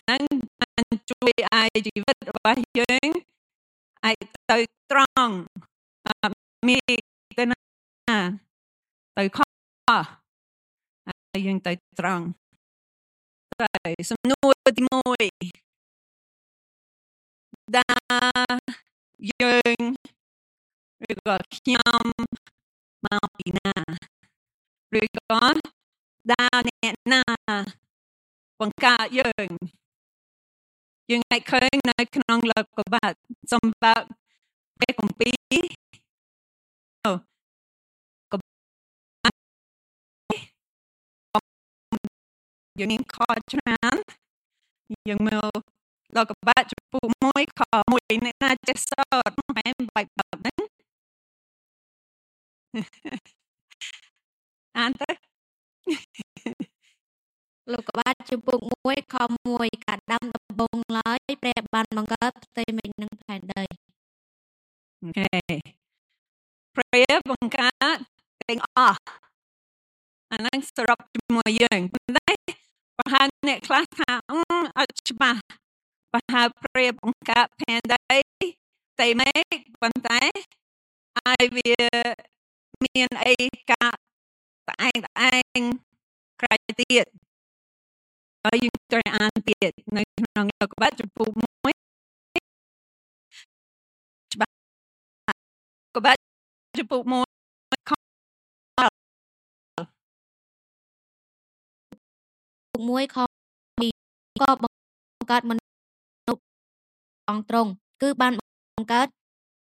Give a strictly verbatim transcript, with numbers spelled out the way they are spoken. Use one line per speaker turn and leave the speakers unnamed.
ហ្នឹងបានជួយឲ្យជីវិតរបស់យើងអាចទៅត្រង់អត់មានទៅណាទៅខុសហើយយើងទៅត្រង់ហើយសំណួរទីមួយដែលយើងឬក៏ខ្ញុំមកពីណាឬក៏ដែលអ្នកណាបង្កើតយើងយើងអាចឃើញនៅក្នុងលោកុបាទសម្រាប់ពេលគម្ពីរអូកុបាទយើងមានខច្រើនយើងមើលលោកុបាទចំពោះមួយខមួយអ្នកណាចេះសូត្រមែនបែបហ្នឹងអានទៅ
លោកុបាទជំពូកមួយខមួយការដាំដំបូងឡើយព្រះបានបង្កើតផ្ទៃមេឃនិងផែនដី
អូខេព្រះបង្កើតទាំងអស់អាហ្នឹងសរុបជាមួយយើងប៉ុន្តែប្រហែលអ្នកខ្លះថាអត់ច្បាស់ប្រហែលព្រះបង្កើតផែនដីផ្ទៃមេឃប៉ុន្តែឲ្យវាមានអីកាត្អែងត្អែងក្រៅទៀតហើយយើងត្រូវអានទៀតនៅក្នុងលោកុបាទចំពោះមួយច្បាស់លោកុបាទចំពោះមួយខ
មួយខពីរក៏បង្កើតមនុស្សអង្គត្រង់គឺបានបង្កើត